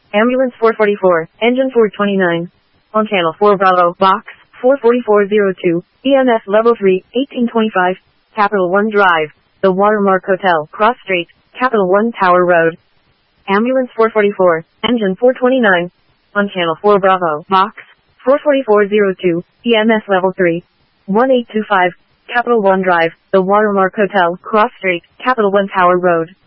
Ambulance 444, Engine 429. On Channel 4 Bravo, Box 44402, EMS Level 3, 1825, Capital One Drive, The Watermark Hotel, Cross Street, Capital One Tower Road. Ambulance 444, Engine 429. On Channel 4 Bravo, Box 44402, EMS Level 3, 1825, Capital One Drive, The Watermark Hotel, Cross Street, Capital One Tower Road.